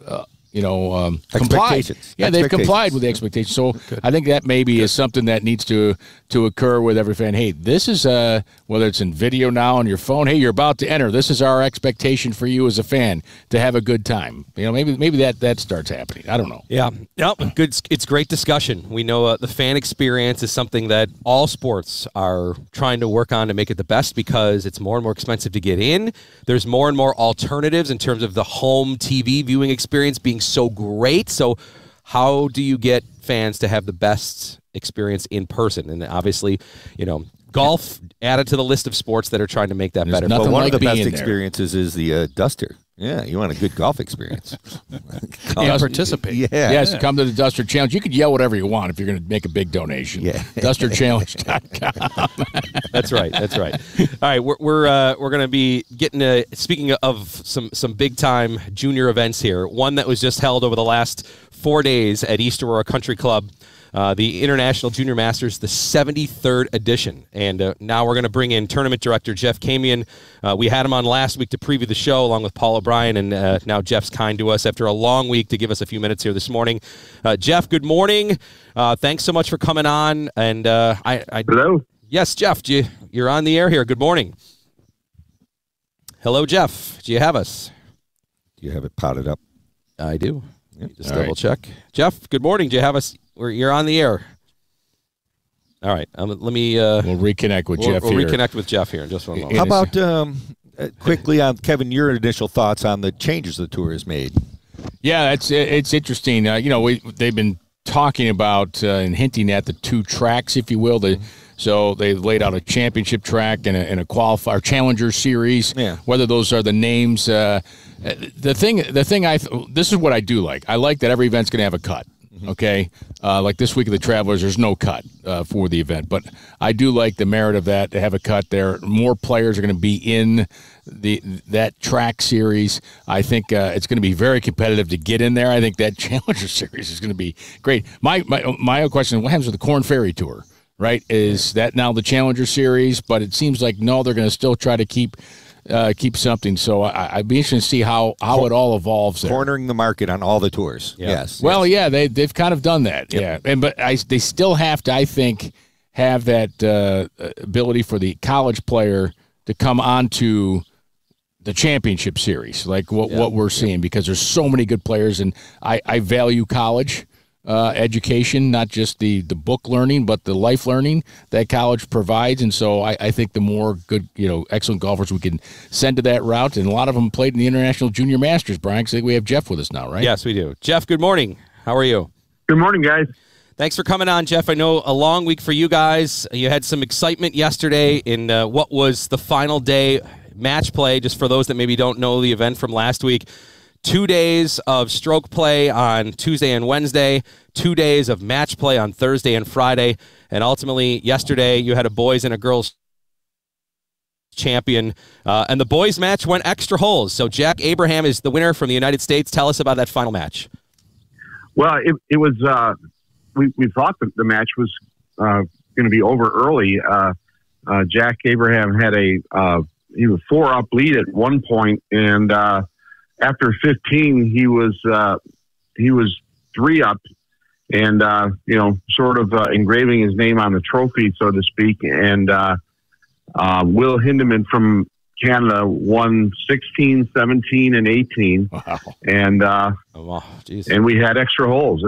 complied. Yeah, they've complied with the expectations. So I think that maybe is something that needs to occur with every fan. Hey, this is whether it's in video now on your phone. Hey, you're about to enter. This is our expectation for you as a fan to have a good time. Maybe that starts happening. I don't know. Yeah, good. It's great discussion. We know the fan experience is something that all sports are trying to work on to make it the best because it's more and more expensive to get in. There's more and more alternatives in terms of the home TV viewing experience being so great. So how do you get fans to have the best experience in person? And obviously, golf added to the list of sports that are trying to make that better. But one of the best experiences is the Duster. Yeah, you want a good golf experience. Participate. Yeah. Yes, come to the Duster Challenge. You can yell whatever you want if you're going to make a big donation. Yeah. DusterChallenge.com. That's right. All right, we're going to be getting speaking of some big time junior events here. One that was just held over the last 4 days at East Aurora Country Club. The International Junior Masters, the 73rd edition. And now we're going to bring in Tournament Director Jeff Camion. We had him on last week to preview the show along with Paul O'Brien, and now Jeff's kind to us after a long week to give us a few minutes here this morning. Jeff, good morning. Thanks so much for coming on. And Hello? Yes, Jeff, you're on the air here. Good morning. Hello, Jeff. Do you have us? Do you have it potted up? I do. Yep. Just double check. Jeff, good morning. Do you have us? You're on the air. All right. Let me. We'll reconnect with Jeff. We'll reconnect with Jeff here in just one moment. How about quickly on Kevin, your initial thoughts on the changes the tour has made? Yeah, it's interesting. They've been talking about and hinting at the two tracks, if you will. So they laid out a championship track and a qualifier challenger series. Yeah. Whether those are the names. The thing. This is what I do like. I like that every event's going to have a cut. Okay, like this week of the Travelers, there's no cut for the event, but I do like the merit of that to have a cut there. More players are going to be in that track series. I think it's going to be very competitive to get in there. I think that Challenger series is going to be great. My question is, what happens with the Korn Ferry Tour? Right? Is that now the Challenger series? But it seems like no, they're going to still try to keep something. So I'd be interested to see how it all evolves there. Cornering the market on all the tours. Yeah. Yes. Well, yeah, they've kind of done that. Yep. Yeah, but they still have to, I think, have that ability for the college player to come onto the championship series, like what we're seeing, because there's so many good players, and I value college education, not just the book learning, but the life learning that college provides. And so I think the more good, excellent golfers we can send to that route, and a lot of them played in the International Junior Masters, Brian, because I think we have Jeff with us now, right? Yes, we do. Jeff, good morning. How are you? Good morning, guys. Thanks for coming on, Jeff. I know a long week for you guys. You had some excitement yesterday in what was the final day match play, just for those that maybe don't know the event from last week. 2 days of stroke play on Tuesday and Wednesday, 2 days of match play on Thursday and Friday, and ultimately yesterday you had a boys and a girls champion. And the boys match went extra holes. So Jack Abraham is the winner from the United States. Tell us about that final match. Well, it was, we thought that the match was going to be over early. Jack Abraham had he was 4-up lead at one point, and after 15, he was 3-up, and sort of engraving his name on the trophy, so to speak. And Will Hindeman from Canada won 16, 17, and 18. Wow. And and we had extra holes,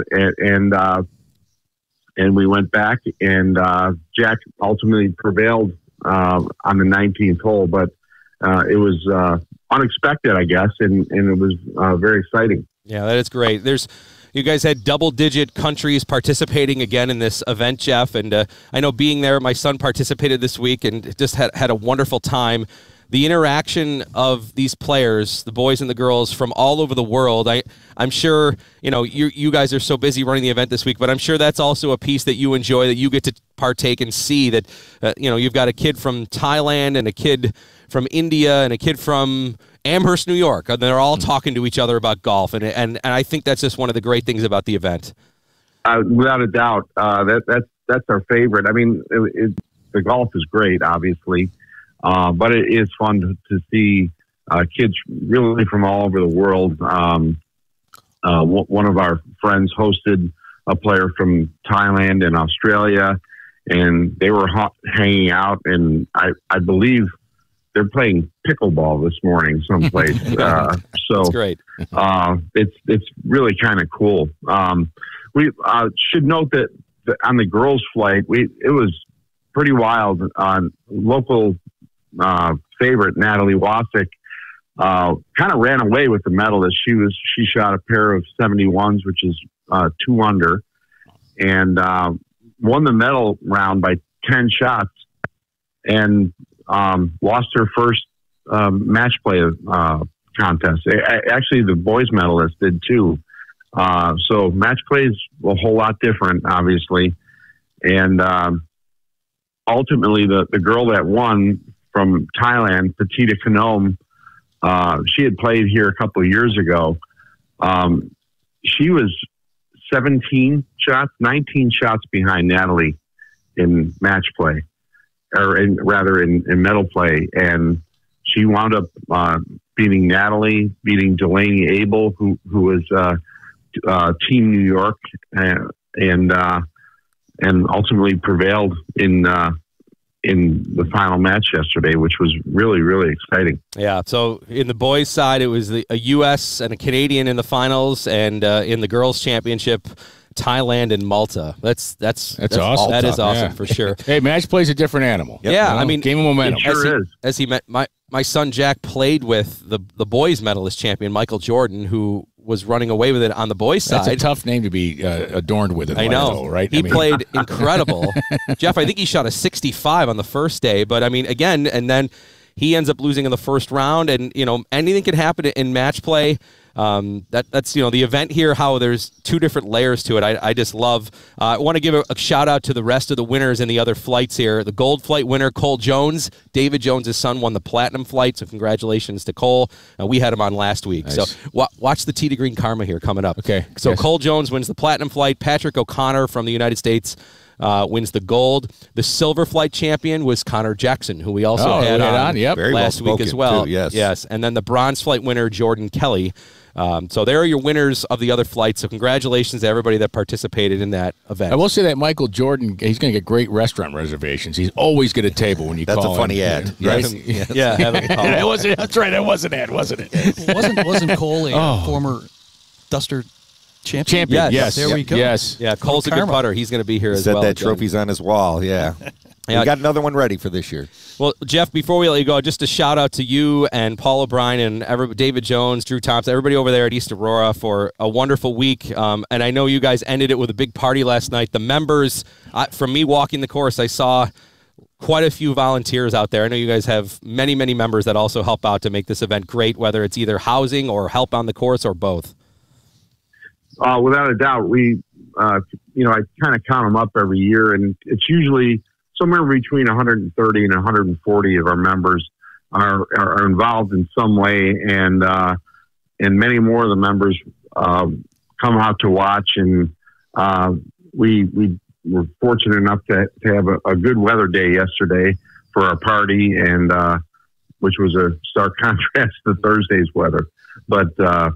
and we went back, and Jack ultimately prevailed on the 19th hole, but it was unexpected, I guess, and it was very exciting. Yeah, that is great. You guys had double-digit countries participating again in this event, Jeff, and I know being there, my son participated this week and just had a wonderful time. The interaction of these players, the boys and the girls from all over the world, I'm sure, you guys are so busy running the event this week, but I'm sure that's also a piece that you enjoy, that you get to partake and see that, you've got a kid from Thailand and a kid from India and a kid from Amherst, New York, and they're all talking to each other about golf, and I think that's just one of the great things about the event. Without a doubt, that's our favorite. I mean, the golf is great, obviously, but it is fun to see kids really from all over the world. One of our friends hosted a player from Thailand and Australia, and they were hanging out, and I believe they're playing pickleball this morning someplace. So that's great. It's really kind of cool. We should note that on the girls' flight, it was pretty wild. Local favorite Natalie Wasik kind of ran away with the medalist. She shot a pair of 71s, which is 2 under, and won the medal round by 10 shots, and lost her first match play contest. Actually, the boys medalist did too. So match play is a whole lot different, obviously. And ultimately, the girl that won from Thailand, Petita Kanom, she had played here a couple of years ago. She was 19 shots behind Natalie in match play, or in medal play, and she wound up beating Natalie, beating Delaney Abel, who was Team New York, and ultimately prevailed in the final match yesterday, which was really, really exciting. Yeah. So in the boys' side, it was a U.S. and a Canadian in the finals, and in the girls' championship, Thailand and Malta. That's awesome. That is awesome for sure. Hey, match play's a different animal. Yeah, I mean, game of momentum. It sure is. As he met, my son Jack played with the boys medalist champion Michael Jordan, who was running away with it on the boys' side. That's a tough name to be adorned with. I know, right? He played incredible. Jeff, I think he shot a 65 on the first day, but I mean, again, and then he ends up losing in the first round, and anything can happen in match play. That's the event here, how there's two different layers to it. I just love. I want to give a shout out to the rest of the winners in the other flights here. The gold flight winner, Cole Jones. David Jones' son won the platinum flight, so congratulations to Cole. We had him on last week. Nice. So watch the Tee to Green Karma here coming up. Okay. So yes. Cole Jones wins the platinum flight. Patrick O'Connor from the United States wins the gold. The silver flight champion was Connor Jackson, who we also had on last week as well. Too, yes. And then the bronze flight winner, Jordan Kelly. So there are your winners of the other flights. So congratulations to everybody that participated in that event. I will say that Michael Jordan, he's going to get great restaurant reservations. He's always get a table when you call him. That's a funny ad. Yes. Yeah, have him call. That's right. That was an ad, wasn't it? Wasn't Cole a former Duster champion? Yes. There we go. Yes. Yeah, Cole's a good putter. He's going to be here as well. Said that trophy's on his wall, yeah. We got another one ready for this year. Well, Jeff, before we let you go, just a shout out to you and Paul O'Brien and David Jones, Drew Thompson, everybody over there at East Aurora for a wonderful week. And I know you guys ended it with a big party last night. The members, from me walking the course, I saw quite a few volunteers out there. I know you guys have many, many members that also help out to make this event great, whether it's either housing or help on the course or both. Without a doubt, I kind of count them up every year, and it's usually somewhere between 130 and 140 of our members are involved in some way, and many more of the members come out to watch. And we were fortunate enough to have a good weather day yesterday for our party, and which was a stark contrast to Thursday's weather. But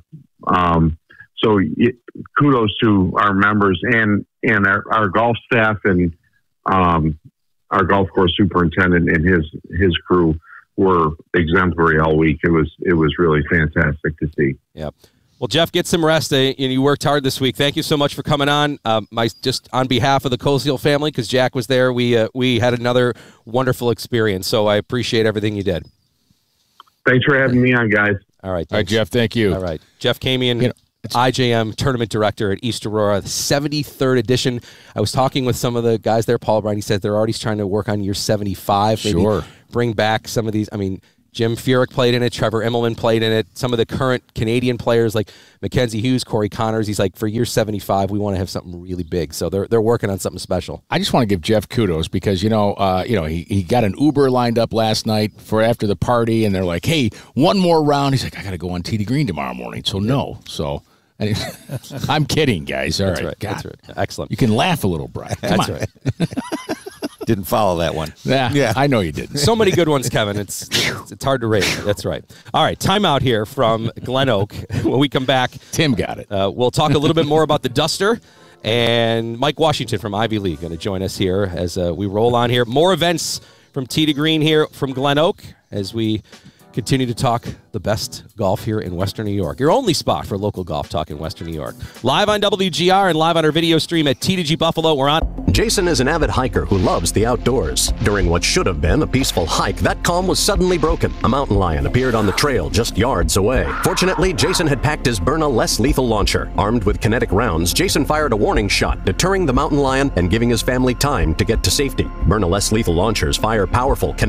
so kudos to our members and our golf staff and our golf course superintendent and his crew were exemplary all week. It was really fantastic to see. Yep. Well, Jeff, get some rest. And you worked hard this week. Thank you so much for coming on. Just on behalf of the Koziel family, because Jack was there, we had another wonderful experience. So I appreciate everything you did. Thanks for having me on, guys. All right. All right, Jeff. Thank you. All right. Jeff Kamian, IJM Tournament Director at East Aurora, the 73rd edition. I was talking with some of the guys there, Paul O'Brien. He said they're already trying to work on year 75. Maybe sure. Bring back some of these. I mean, Jim Furyk played in it. Trevor Immelman played in it. Some of the current Canadian players like Mackenzie Hughes, Corey Connors. He's like, for year 75, we want to have something really big. So they're working on something special. I just want to give Jeff kudos because he got an Uber lined up last night for after the party, and they're like, hey, one more round. He's like, I got to go on Tee to Green tomorrow morning. So no. So. I'm kidding, guys. All right. That's right. Excellent. You can laugh a little, Brian. Come on. Right. Didn't follow that one. Yeah, I know you didn't. So many good ones, Kevin. It's hard to rate. That's right. All right, timeout here from Glen Oak. When we come back, Tim got it. We'll talk a little bit more about the Duster, and Mike Washington from Ivy League going to join us here as we roll on here. More events from Tee to Green here from Glen Oak as we continue to talk the best golf here in Western New York. Your only spot for local golf talk in Western New York. Live on WGR and live on our video stream at T2G Buffalo. We're on. Jason is an avid hiker who loves the outdoors. During what should have been a peaceful hike, that calm was suddenly broken. A mountain lion appeared on the trail just yards away. Fortunately, Jason had packed his Byrna less lethal launcher. Armed with kinetic rounds, Jason fired a warning shot, deterring the mountain lion and giving his family time to get to safety. Byrna less lethal launchers fire powerful kinetic